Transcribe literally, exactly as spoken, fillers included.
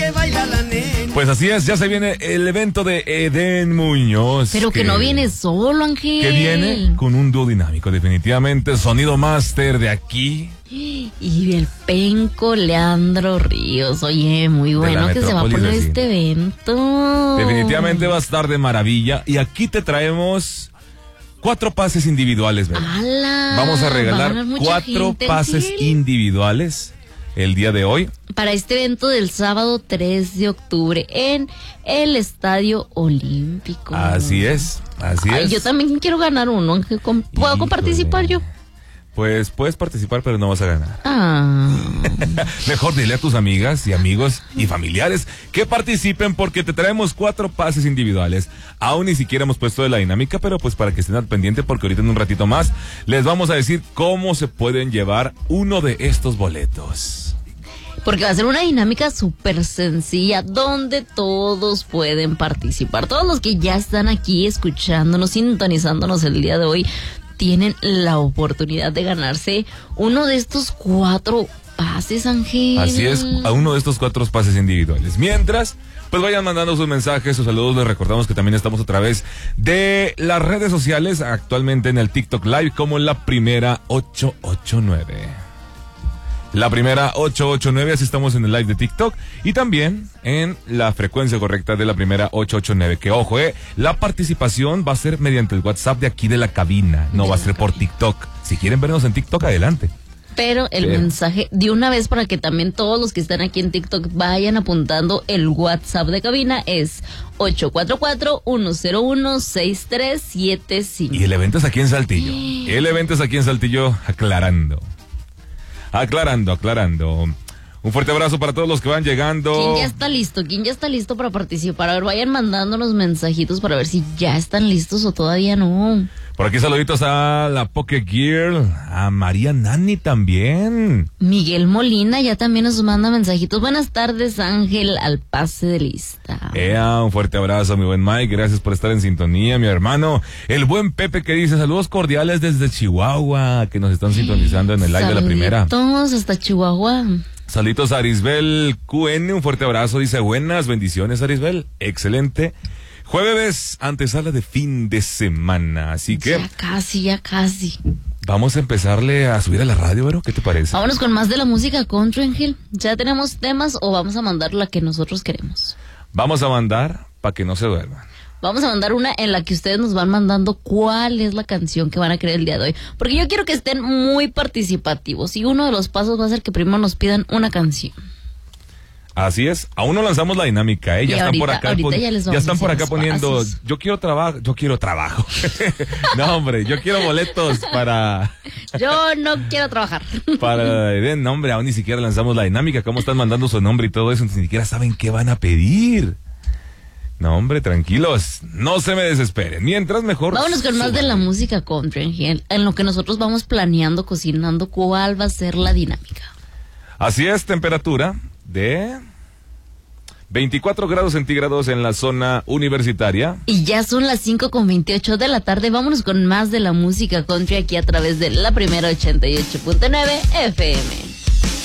que baila la nena. Pues así es, ya se viene el evento de Edén Muñoz. Pero que, que no viene solo, Ángel. Que viene con un dúo dinámico, definitivamente. Sonido máster de aquí. Y el penco Leandro Ríos. Oye, muy bueno que se va a poner este evento. Definitivamente va a estar de maravilla. Y aquí te traemos cuatro pases individuales, ¿verdad? ¡Hala! Vamos a regalar a cuatro gente, pases Ángel. individuales el día de hoy. Para este evento del sábado tres de octubre en el Estadio Olímpico. Así es, así Ay, es. yo también quiero ganar uno. Ángel. ¿Puedo Híjole. participar yo? Pues puedes participar, pero no vas a ganar. Ah. Mejor dile a tus amigas y amigos y familiares que participen porque te traemos cuatro pases individuales. Aún ni siquiera hemos puesto de la dinámica, pero pues para que estén al pendiente porque ahorita en un ratito más les vamos a decir cómo se pueden llevar uno de estos boletos. Porque va a ser una dinámica súper sencilla donde todos pueden participar. Todos los que ya están aquí escuchándonos, sintonizándonos el día de hoy, tienen la oportunidad de ganarse uno de estos cuatro pases, Ángel. Así es, a uno de estos cuatro pases individuales. Mientras, pues vayan mandando sus mensajes, sus saludos. Les recordamos que también estamos a través de las redes sociales, actualmente en el TikTok Live como La Primera ocho ocho nueve. La Primera ocho ocho nueve, así estamos en el live de TikTok y también en la frecuencia correcta de La Primera ocho ocho nueve, que ojo, eh, la participación va a ser mediante el WhatsApp de aquí de la cabina, no va a ser por TikTok. Si quieren vernos en TikTok, adelante. Pero el Pero. mensaje de una vez para que también todos los que están aquí en TikTok vayan apuntando el WhatsApp de cabina es ocho cuatro cuatro, uno cero uno, seis tres siete cinco. Y el evento es aquí en Saltillo. El evento es aquí en Saltillo, aclarando. Aclarando, aclarando. Un fuerte abrazo para todos los que van llegando. ¿Quién ya está listo? ¿Quién ya está listo para participar? A ver, vayan mandándonos mensajitos para ver si ya están listos o todavía no. Por aquí saluditos a la Poke Girl, a María Nani también. Miguel Molina ya también nos manda mensajitos. Buenas tardes, Ángel, al pase de lista. Ea, un fuerte abrazo, mi buen Mike. Gracias por estar en sintonía, mi hermano. El buen Pepe que dice saludos cordiales desde Chihuahua, que nos están sintonizando en el live de La Primera. Saluditos hasta Chihuahua. Saluditos a Arisbel Q N, un fuerte abrazo. Dice buenas, bendiciones, Arisbel. Excelente. Jueves, antesala de fin de semana, así que... Ya casi, ya casi. Vamos a empezarle a subir a la radio, ¿pero qué te parece? Vámonos con más de la música country, Ángel. ¿Ya tenemos temas o vamos a mandar la que nosotros queremos? Vamos a mandar para que no se duerman. Vamos a mandar una en la que ustedes nos van mandando cuál es la canción que van a querer el día de hoy. Porque yo quiero que estén muy participativos y uno de los pasos va a ser que primero nos pidan una canción. Así es, aún no lanzamos la dinámica, ¿eh? Ya Y están ahorita- por acá, ahorita pon- ya les ya vamos están por a acá decir los poniendo, pasos. yo quiero trabajo, yo quiero trabajo. No, hombre, yo quiero boletos para, Yo no quiero trabajar. para Edén. No, hombre, aún ni siquiera lanzamos la dinámica, cómo están mandando su nombre y todo eso, ni siquiera saben qué van a pedir. No, hombre, tranquilos, no se me desesperen. Mientras mejor. Vámonos con más de la música country, Ángel, en lo que nosotros vamos planeando, cocinando cuál va a ser la dinámica. Así es, temperatura de veinticuatro grados centígrados en la zona universitaria. Y ya son las cinco con veintiocho de la tarde. Vámonos con más de la música country aquí a través de La Primera ochenta y ocho punto nueve F M.